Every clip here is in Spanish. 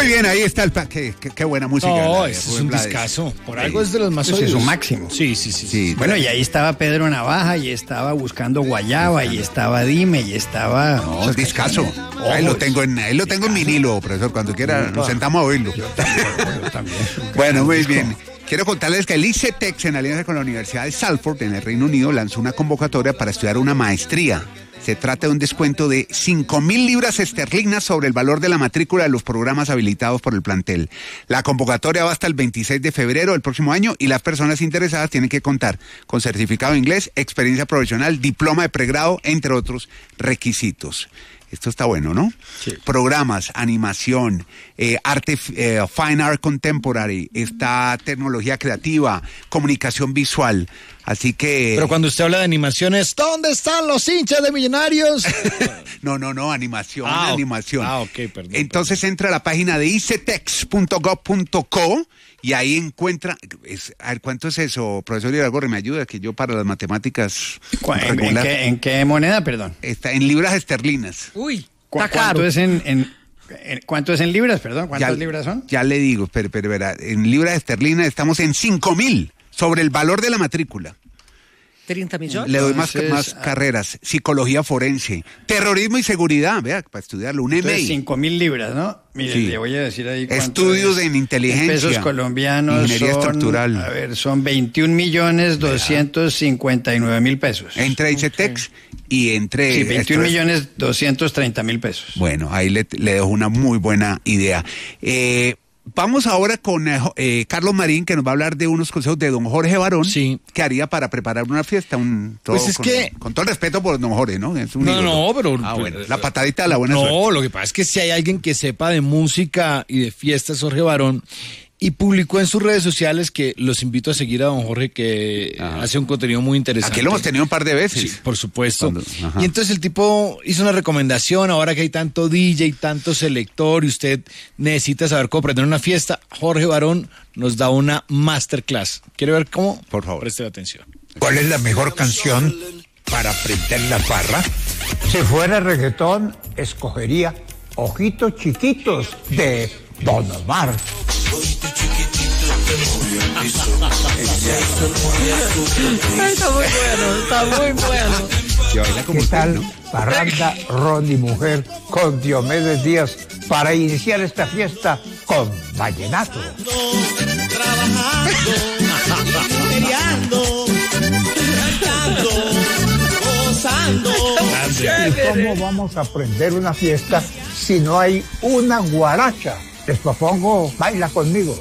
bien, ahí está el... Qué buena música. No, ese es un discazo. Por algo es de los más oídos. Es su máximo. Sí. Bueno, y ahí estaba Pedro Navaja, y estaba Buscando Guayaba, y estaba Dime, y estaba... No, es discazo. Ahí lo tengo en vinilo, profesor. Cuando quiera nos sentamos a oírlo. Yo también. Bueno, muy bien. Quiero contarles que el ICETEX, en alianza con la Universidad de Salford, en el Reino Unido, lanzó una convocatoria para estudiar una maestría. Se trata de un descuento de 5.000 libras esterlinas sobre el valor de la matrícula de los programas habilitados por el plantel. La convocatoria va hasta el 26 de febrero del próximo año y las personas interesadas tienen que contar con certificado de inglés, experiencia profesional, diploma de pregrado, entre otros requisitos. Esto está bueno, ¿no? Sí. Programas, animación, arte, fine art contemporary, está tecnología creativa, comunicación visual. Así que... Pero cuando usted habla de animaciones, ¿dónde están los hinchas de Millonarios? No, animación, animación. Ok, perdón. Entonces entra a la página de icetex.gov.co y ahí encuentra... a ver, ¿cuánto es eso, profesor Iragorri? Me ayuda, que yo para las matemáticas... ¿En qué moneda, perdón? Está en libras esterlinas. Uy, está ¿Cuánto caro. es ¿Cuánto es en libras, perdón? ¿Cuántas libras son? Ya le digo, pero verá, en libras esterlinas estamos en 5.000 sobre el valor de la matrícula. 30 millones. Le doy más carreras, psicología forense, terrorismo y seguridad, vea, para estudiarlo, un Entonces, MA. 5.000 libras, ¿no? Mire, Sí. le voy a decir ahí cuánto Estudios es. en inteligencia, Pesos colombianos ingeniería estructural. A ver, son 21.259.000 pesos. Entre ICETEX y entre... Sí, 21.230.000 pesos. Bueno, ahí le dejo una muy buena idea. Vamos ahora con Carlos Marín, que nos va a hablar de unos consejos de don Jorge Barón, Sí. que haría para preparar una fiesta. Pues es con todo el respeto por don Jorge, ¿no? Es un ídolo. No, pero... Bueno, la patadita de la buena suerte. No, lo que pasa es que si hay alguien que sepa de música y de fiestas, Jorge Barón, y publicó en sus redes sociales, que los invito a seguir a don Jorge, que hace un contenido muy interesante. Aquí lo hemos tenido un par de veces. Sí, por supuesto. Ajá. Y entonces el tipo hizo una recomendación, ahora que hay tanto DJ, tanto selector, y usted necesita saber cómo aprender una fiesta, Jorge Barón nos da una masterclass. ¿Quiere ver cómo? Por favor. Preste atención. ¿Cuál es la mejor canción para aprender la farra? Si fuera reggaetón, escogería Ojitos Chiquitos de Don Omar. Está muy bueno. ¿Qué tal parranda, ron y mujer con Diomedes Díaz para iniciar esta fiesta con vallenato? Trabajando, peleando, cantando, gozando. ¿Y cómo vamos a aprender una fiesta si no hay una guaracha? Les propongo, baila conmigo.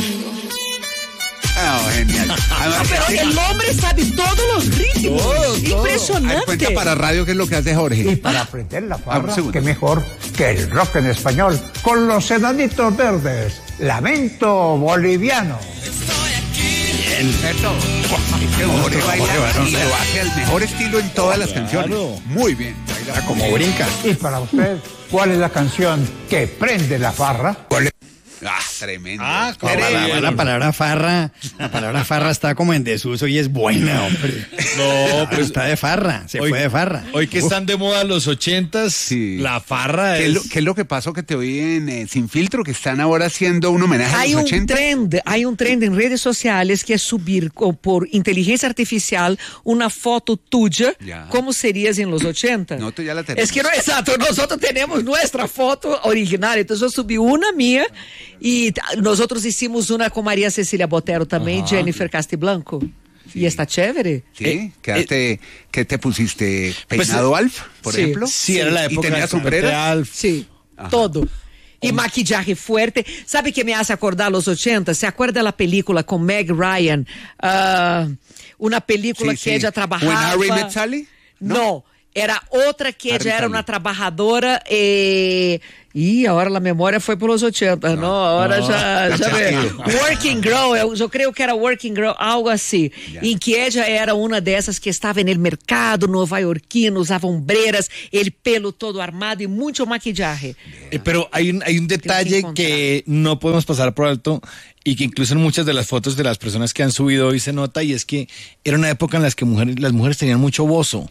Genial. Además, Pero el hombre sabe todos los ritmos. Impresionante. cuenta para radio qué es lo que hace Jorge. Y para aprender la un farra, segundo. qué mejor que el rock en español con los Enanitos Verdes. Lamento boliviano. Perfecto. Es que Jorge baila y lo hace al mejor estilo en todas las canciones. Muy bien. Baila Como brinca. Y para usted, ¿cuál es la canción que prende la farra? Tremendo. La palabra farra está como en desuso y es buena, hombre. No, Pero está de farra, se fue de farra. Hoy que están de moda los 80s, Sí. la farra ¿Qué es... es lo que pasó que te oí en Sin Filtro, que están ahora haciendo un homenaje a los 80? Hay un trend en redes sociales que es subir por inteligencia artificial una foto tuya, Ya. como serías en los 80. Nosotros ya la tenemos. Es que no, exacto, nosotros tenemos nuestra foto original, entonces yo subí una mía y nosotros hicimos una con María Cecilia Botero también, Jennifer Castiblanco. Y está chévere. Sí, ¿qué te pusiste? ¿Peinado Alf, por sí. ejemplo? Sí, era la ¿Y época tenía de sombreras? Alf. Sí, todo. Y maquillaje fuerte. ¿Sabe qué me hace acordar los 80? ¿Se acuerda de la película con Meg Ryan? Una película Sí, que sí. ella trabajaba... ¿When Harry Met Sally? No, era otra que Harry ella era Sally. una trabajadora... Y ahora la memoria fue por los 80, ¿no? Ahora ya ve. Working Girl, yo creo que era Working Girl, algo así. En que ella era una de esas que estaba en el mercado novaiorquino, usaba hombreras, el pelo todo armado y mucho maquillaje. Pero hay un detalle que no podemos pasar por alto y que incluso en muchas de las fotos de las personas que han subido hoy se nota, y es que era una época en la que las mujeres tenían mucho bozo.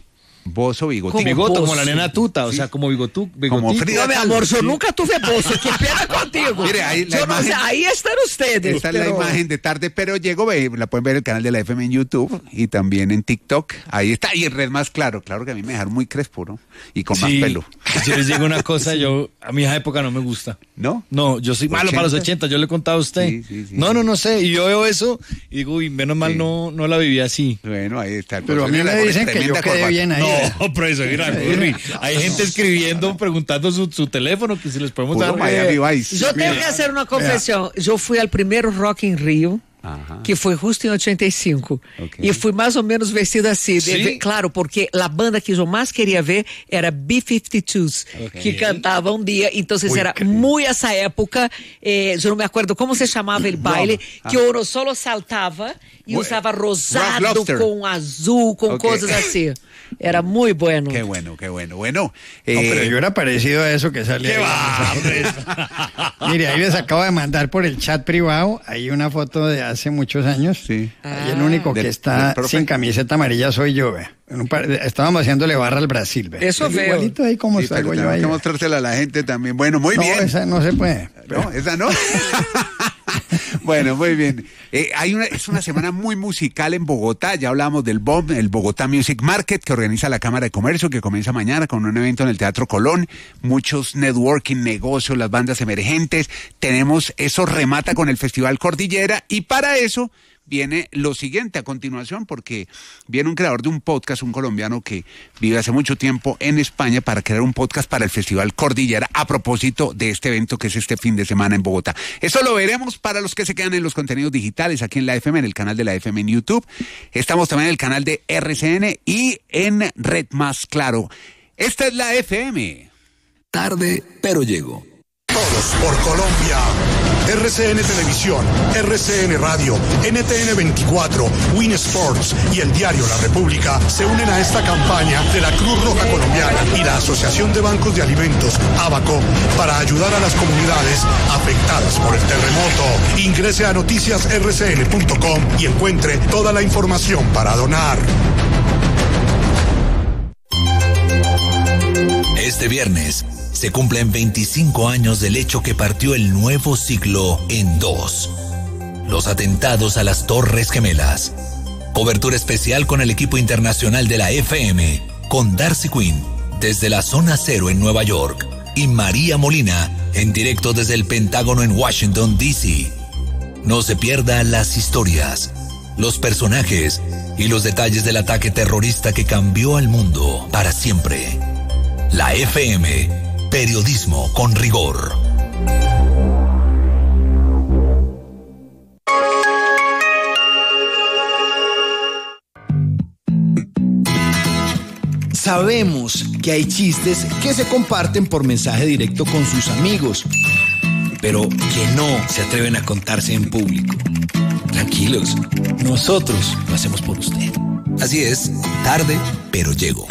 Bozo, bigotín. Bigoto, como Bozo. la nena tuta, o sea, como bigotú, Como Frida No, mi Kahlo, amor, yo sí. nunca tuve bolso. Qué pena contigo. Mire, ahí la Yo no sé, imagen- ahí están ustedes. Esta es la pero- imagen de Tarde Pero Llego, la pueden ver en el canal de la FM en YouTube y también en TikTok. Ahí está, y en Red Más Claro que a mí me dejaron muy crespo, ¿no? Y con más pelo. Yo les digo una cosa, a mi época no me gusta. ¿No? No, yo soy malo para los 80, yo le he contado a usted. Sí. No sé, y yo veo eso y digo, uy, menos mal Sí. no la viví así. Bueno, ahí está. el Pero a mí profesor me Iragorri, dicen que yo tremenda quedé corbata. bien ahí. No, profesor Iragorri, hay gente escribiendo, preguntando su teléfono, que si les podemos Puro dar... Miami Vice. Yo tengo que hacer una confesión. Yo fui al primeiro Rock in Rio, Ajá. que foi justo em 85. Ok. E fui mais ou menos vestida assim. Sim? Claro, porque a banda que eu mais queria ver era B-52s, que cantava um dia. Então, era muito essa época. Eu não me acordo como se chamava o baile, que o Ouro Solo saltava e usava rosado Rock Lobster. com azul, com Ok. coisas assim. Era muito bueno. Qué bueno. Bueno, No, pero yo era parecido a eso que salía. ¿Qué va, Mire, ahí les acabo de mandar por el chat privado, hay una foto de hace muchos años. Sí. Ahí el único que Del está profe. sin camiseta amarilla soy yo, vea. Estábamos haciéndole barra al Brasil, vea. Eso veo. Igualito ahí como Sí, pero salgo yo tenemos ahí. que vea. mostrársela a la gente también. Bueno, muy No, bien. esa no se puede. No, esa no. Bueno, muy bien. Es una semana muy musical en Bogotá. Ya hablamos del BOM, el Bogotá Music Market, que organiza la Cámara de Comercio, que comienza mañana con un evento en el Teatro Colón. Muchos networking, negocios, las bandas emergentes. Eso remata con el Festival Cordillera. Y para eso viene lo siguiente a continuación, porque viene un creador de un podcast, un colombiano que vive hace mucho tiempo en España, para crear un podcast para el Festival Cordillera a propósito de este evento que es este fin de semana en Bogotá. Eso lo veremos para los que se quedan en los contenidos digitales aquí en la FM, en el canal de la FM en YouTube. Estamos también en el canal de RCN y en Red Más Claro. Esta es la FM. Tarde, pero llego. Todos por Colombia. RCN Televisión, RCN Radio, NTN 24, Win Sports y el diario La República se unen a esta campaña de la Cruz Roja Colombiana y la Asociación de Bancos de Alimentos, ABACO, para ayudar a las comunidades afectadas por el terremoto. Ingrese a noticiasrcn.com y encuentre toda la información para donar. Este viernes se cumplen 25 años del hecho que partió el nuevo siglo en dos. Los atentados a las Torres Gemelas. Cobertura especial con el equipo internacional de la FM, con Darcy Quinn desde la Zona Cero en Nueva York y María Molina en directo desde el Pentágono en Washington, D.C. No se pierda las historias, los personajes y los detalles del ataque terrorista que cambió al mundo para siempre. La FM, periodismo con rigor. Sabemos que hay chistes que se comparten por mensaje directo con sus amigos, pero que no se atreven a contarse en público. Tranquilos, nosotros lo hacemos por usted. Así es, tarde, pero llego.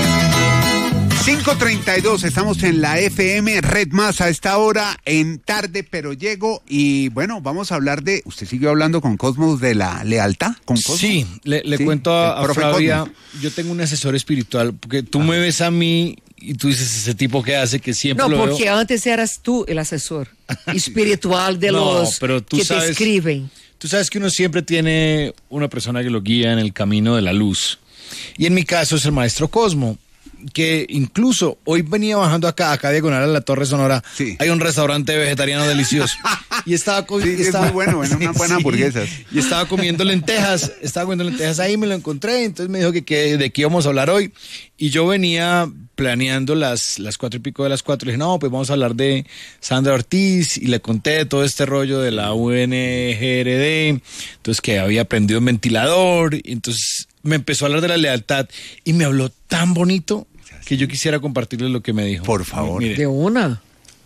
5:32, estamos en la FM Red Más a esta hora en Tarde Pero Llego y bueno, vamos a hablar usted siguió hablando con Cosmos de la lealtad con Cosmos. Sí, le Sí, cuento el a profe Flavia, Cosmos. yo tengo un asesor espiritual, porque tú me ves a mí y tú dices ese tipo que hace que siempre No, lo porque veo. antes eras tú el asesor espiritual de No, los pero tú que sabes- te escriben. Tú sabes que uno siempre tiene una persona que lo guía en el camino de la luz. Y en mi caso es el maestro Cosmo, que incluso hoy venía bajando acá diagonal a la Torre Sonora. Sí. Hay un restaurante vegetariano delicioso. Y estaba Sí, es muy bueno, unas buenas hamburguesas. Y estaba comiendo lentejas, ahí me lo encontré, entonces me dijo que de qué íbamos a hablar hoy. Y yo venía planeando las 4:00 de las 4. Le dije, no, pues vamos a hablar de Sandra Ortiz, y le conté todo este rollo de la UNGRD, entonces que había prendido un ventilador, y entonces me empezó a hablar de la lealtad, y me habló tan bonito que yo quisiera compartirles lo que me dijo. Por favor. Mire. De una.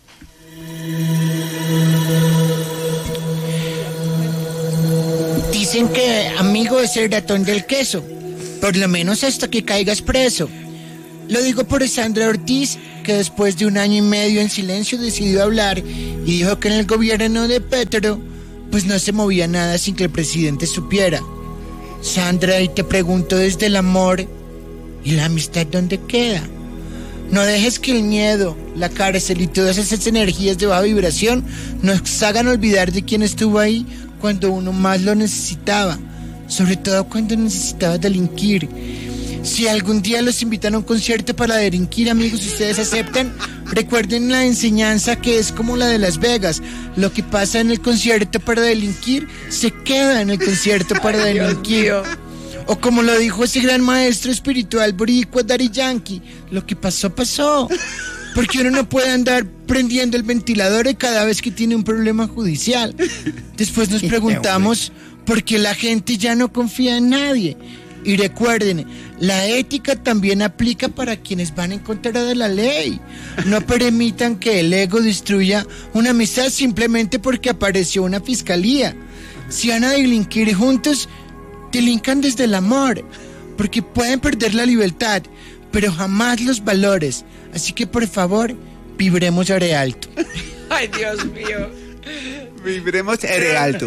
Dicen que amigo es el ratón del queso, por lo menos hasta que caigas preso. Lo digo por Sandra Ortiz, que después de 1 año y medio en silencio decidió hablar y dijo que en el gobierno de Petro, pues no se movía nada sin que el presidente supiera. Sandra, y te pregunto desde el amor, ¿Y la amistad dónde queda? No dejes que el miedo, la cárcel y todas esas energías de baja vibración nos hagan olvidar de quién estuvo ahí cuando uno más lo necesitaba, sobre todo cuando necesitaba delinquir. Si algún día los invitan a un concierto para delinquir, amigos, si ustedes aceptan, recuerden la enseñanza que es como la de Las Vegas. Lo que pasa en el concierto para delinquir, se queda en el concierto para delinquir. O como lo dijo ese gran maestro espiritual boricua Daddy Yankee, lo que pasó, pasó. Porque uno no puede andar prendiendo el ventilador cada vez que tiene un problema judicial. Después nos preguntamos por qué la gente ya no confía en nadie. Y recuerden, la ética también aplica para quienes van en contra de la ley. No permitan que el ego destruya una amistad simplemente porque apareció una fiscalía. Si van a delinquir juntos, delincan desde el amor, porque pueden perder la libertad, pero jamás los valores. Así que por favor, vibremos re alto. Ay, Dios mío. Vibremos re alto.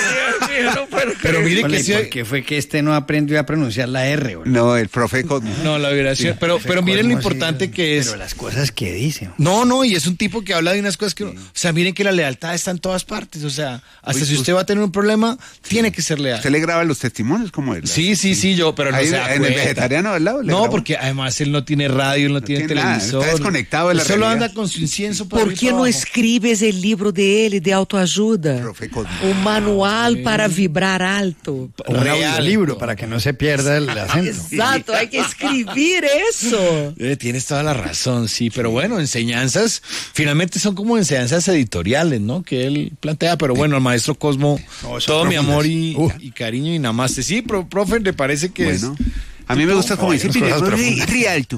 Pero mire que sí. ¿Por qué fue que no aprendió a pronunciar la R? ¿O no, el profe Cosmo. No, la vibración. Pero miren lo importante que es. Pero las cosas que dice. No, y es un tipo que habla de unas cosas que... O sea, miren que la lealtad está en todas partes. O sea, hasta si usted va a tener un problema, tiene que ser leal. ¿Usted le graba los testimonios como él? Sí, yo, pero no ahí, se da en el cuenta. vegetariano al lado. No, porque además él no tiene radio, él no tiene televisor. Nada, está desconectado de la solo realidad. anda con su incienso. ¿Por qué no escribes el libro de él de autoayuda? Profe Cosmo. Un manual para vibrar alto. Un audiolibro para que no se pierda el acento. Exacto, hay que escribir eso. Tienes toda la razón, sí, pero bueno, enseñanzas, finalmente son como enseñanzas editoriales, ¿no? Que él plantea, pero bueno, al maestro Cosmo, todo mi amor y cariño y namaste. Sí, profe, ¿le parece que bueno, a mí me gusta como decir, viviremos rialto.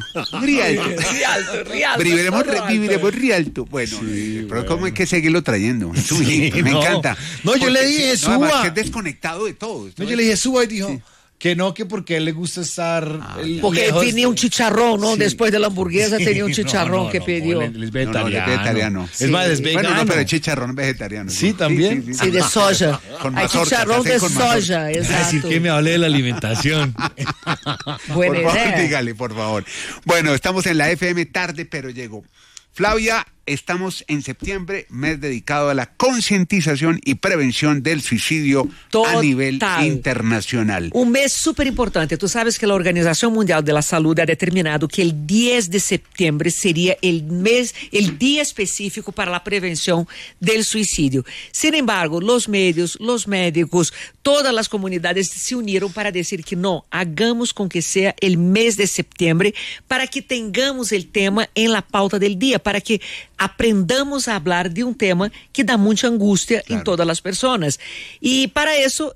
Viviremos rialto. Bueno, pero ¿cómo hay que seguirlo trayendo? Es un hit, me encanta. No, yo le dije, suba. Además, que es desconectado de todo. No, yo le dije, suba y dijo... Que no, que porque a él le gusta estar... Porque tenía un chicharrón, ¿no? Sí. Después de la hamburguesa tenía un chicharrón que pidió. Él es vegetariano. Sí. Es más, es vegano. Bueno, pero el chicharrón es vegetariano. Sí, también. Sí, de soya. Hay chicharrón de soya, Es exacto. decir, que me hable de la alimentación. Buena por favor, idea. dígale, por favor. Bueno, estamos en la FM tarde, pero llegó. Flavia, estamos en septiembre, mes dedicado a la concientización y prevención del suicidio a nivel internacional. Un mes súper importante. Tú sabes que la Organización Mundial de la Salud ha determinado que el 10 de septiembre sería el día específico para la prevención del suicidio. Sin embargo, los medios, los médicos, todas las comunidades se unieron para decir que no, hagamos con que sea el mes de septiembre para que tengamos el tema en la pauta del día, para que aprendamos a hablar de un tema que da mucha angustia en todas las personas. Y para eso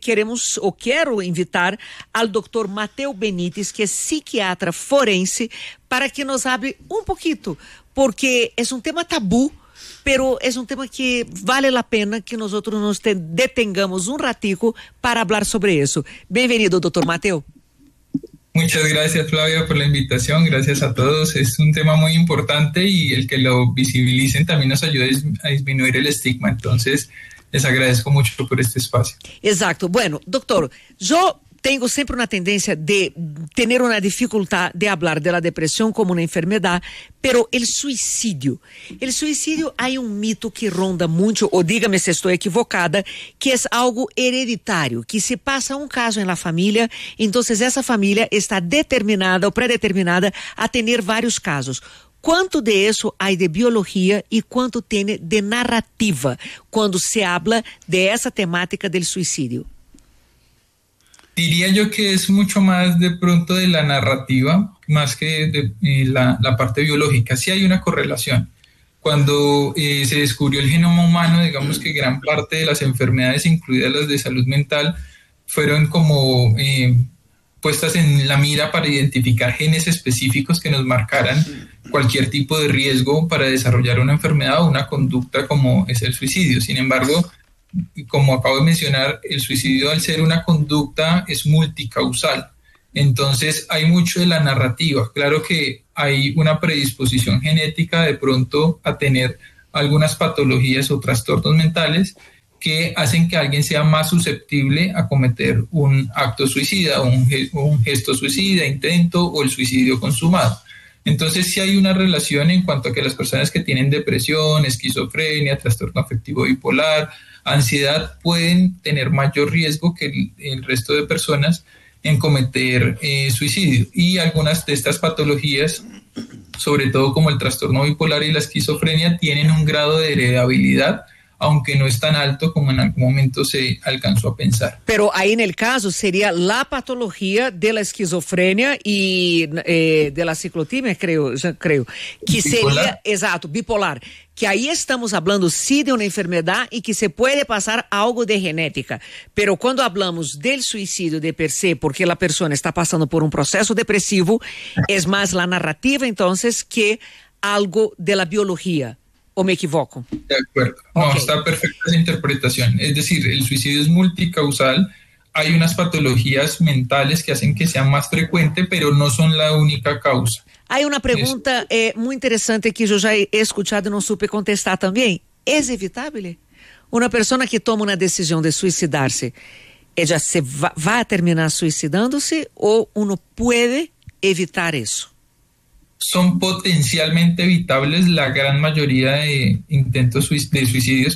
quiero invitar al doctor Mateo Benítez, que es psiquiatra forense, para que nos hable un poquito, porque es un tema tabú, pero es un tema que vale la pena que nosotros nos detengamos un ratico para hablar sobre eso. Bienvenido, doctor Mateo. Muchas gracias, Flavia, por la invitación. Gracias a todos. Es un tema muy importante y el que lo visibilicen también nos ayuda a disminuir el estigma. Entonces, les agradezco mucho por este espacio. Exacto. Bueno, doctor, yo tengo siempre una tendencia de tener una dificultad de hablar de la depresión como una enfermedad, pero el suicidio hay un mito que ronda mucho, o dígame si estoy equivocada, que es algo hereditario, que se pasa un caso en la familia, entonces esa familia está determinada o predeterminada a tener varios casos. ¿Cuánto de eso hay de biología y cuánto tiene de narrativa cuando se habla de esa temática del suicidio? Diría yo que es mucho más de pronto de la narrativa, más que de la parte biológica. Sí hay una correlación. Cuando se descubrió el genoma humano, digamos que gran parte de las enfermedades, incluidas las de salud mental, fueron como puestas en la mira para identificar genes específicos que nos marcaran cualquier tipo de riesgo para desarrollar una enfermedad o una conducta como es el suicidio. Sin embargo, como acabo de mencionar, el suicidio, al ser una conducta, es multicausal. Entonces hay mucho de la narrativa. Claro que hay una predisposición genética de pronto a tener algunas patologías o trastornos mentales que hacen que alguien sea más susceptible a cometer un acto suicida, un gesto suicida, intento o el suicidio consumado. Entonces sí hay una relación en cuanto a que las personas que tienen depresión, esquizofrenia, trastorno afectivo bipolar, ansiedad, pueden tener mayor riesgo que el resto de personas en cometer suicidio. Y algunas de estas patologías, sobre todo como el trastorno bipolar y la esquizofrenia, tienen un grado de heredabilidad, aunque no es tan alto como en algún momento se alcanzó a pensar. Pero ahí en el caso sería la patología de la esquizofrenia y de la ciclotimia, creo, que sería, exacto, bipolar, que ahí estamos hablando sí de una enfermedad y que se puede pasar algo de genética, pero cuando hablamos del suicidio de per se, porque la persona está pasando por un proceso depresivo, es más la narrativa entonces que algo de la biología. ¿O me equivoco? De acuerdo. No, está perfecta esa interpretación. Es decir, el suicidio es multicausal. Hay unas patologías mentales que hacen que sea más frecuente, pero no son la única causa. Hay una pregunta muy interesante que yo ya he escuchado y no supe contestar también. ¿Es evitable? Una persona que toma una decisión de suicidarse, ¿ella va a terminar suicidándose o uno puede evitar eso? Son potencialmente evitables. La gran mayoría de intentos de suicidios,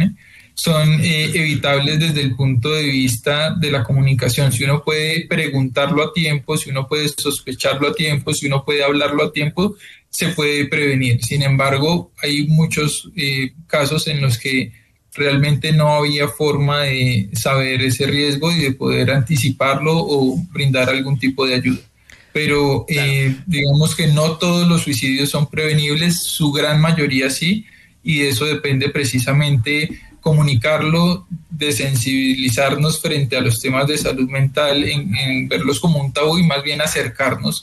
son evitables desde el punto de vista de la comunicación. Si uno puede preguntarlo a tiempo, si uno puede sospecharlo a tiempo, si uno puede hablarlo a tiempo, se puede prevenir. Sin embargo, hay muchos casos en los que realmente no había forma de saber ese riesgo y de poder anticiparlo o brindar algún tipo de ayuda. Pero digamos que no todos los suicidios son prevenibles, su gran mayoría sí, y de eso depende precisamente comunicarlo, desensibilizarnos frente a los temas de salud mental, en verlos como un tabú y más bien acercarnos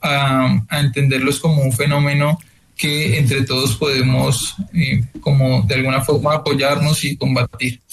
a entenderlos como un fenómeno que entre todos podemos como de alguna forma apoyarnos y combatir.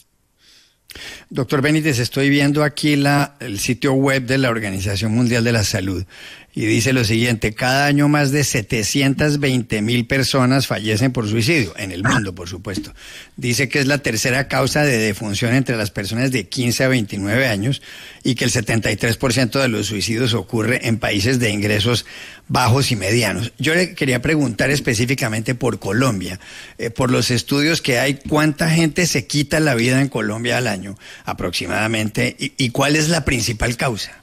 Doctor Benítez, estoy viendo aquí el sitio web de la Organización Mundial de la Salud y dice lo siguiente: cada año más de 720,000 personas fallecen por suicidio, en el mundo, por supuesto. Dice que es la tercera causa de defunción entre las personas de 15 a 29 años y que el 73% de los suicidios ocurre en países de ingresos bajos y medianos. Yo le quería preguntar específicamente por Colombia, por los estudios que hay, ¿cuánta gente se quita la vida en Colombia al año aproximadamente y cuál es la principal causa?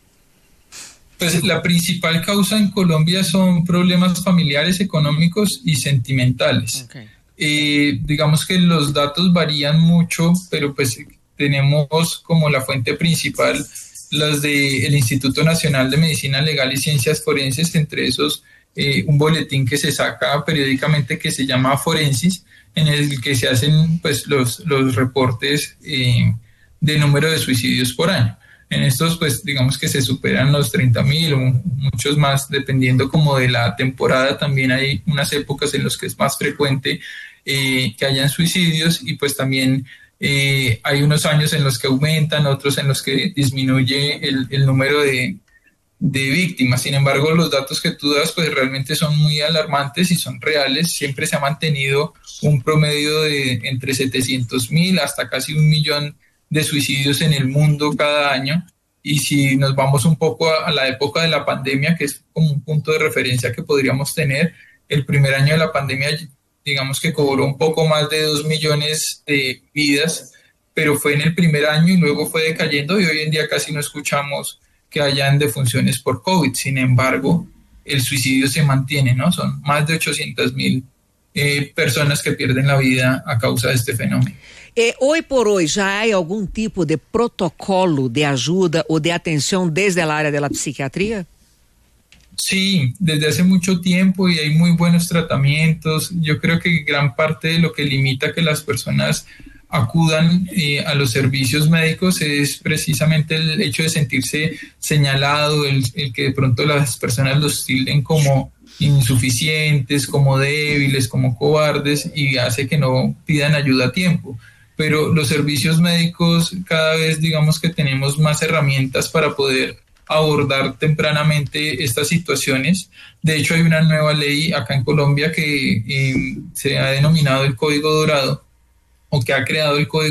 Pues la principal causa en Colombia son problemas familiares, económicos y sentimentales. Digamos que los datos varían mucho, pero pues tenemos como la fuente principal las del Instituto Nacional de Medicina Legal y Ciencias Forenses, entre esos un boletín que se saca periódicamente que se llama Forensis, en el que se hacen pues los reportes de número de suicidios por año. En estos, pues, digamos que se superan los 30,000 o muchos más, dependiendo como de la temporada. También hay unas épocas en las que es más frecuente que hayan suicidios y pues también hay unos años en los que aumentan, otros en los que disminuye el número de víctimas. Sin embargo, los datos que tú das pues realmente son muy alarmantes y son reales. Siempre se ha mantenido un promedio de entre 700,000 hasta casi 1,000,000 de suicidios en el mundo cada año, y si nos vamos un poco a la época de la pandemia, que es como un punto de referencia que podríamos tener, el primer año de la pandemia digamos que cobró un poco más de 2 millones de vidas, pero fue en el primer año y luego fue decayendo y hoy en día casi no escuchamos que hayan defunciones por COVID. Sin embargo, el suicidio se mantiene, ¿no? Son más de 800,000 personas que pierden la vida a causa de este fenómeno. Hoy por hoy, ¿ya hay algún tipo de protocolo de ayuda o de atención desde el área de la psiquiatría? Sí, desde hace mucho tiempo y hay muy buenos tratamientos. Yo creo que gran parte de lo que limita que las personas acudan a los servicios médicos es precisamente el hecho de sentirse señalado, el que de pronto las personas los tilden como insuficientes, como débiles, como cobardes, y hace que no pidan ayuda a tiempo. Pero los servicios médicos cada vez digamos que tenemos más herramientas para poder abordar tempranamente estas situaciones. De hecho, hay una nueva ley acá en Colombia que se ha denominado el Código Dorado, o que ha creado el Código